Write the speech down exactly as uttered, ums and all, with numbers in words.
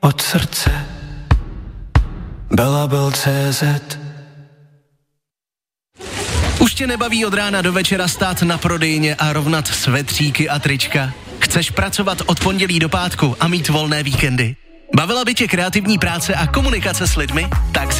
od srdce. Belabel tečka cé zet. Už tě nebaví od rána do večera stát na prodejně a rovnat svetříky a trička? Chceš pracovat od pondělí do pátku a mít volné víkendy? Bavila by tě kreativní práce a komunikace s lidmi? Tak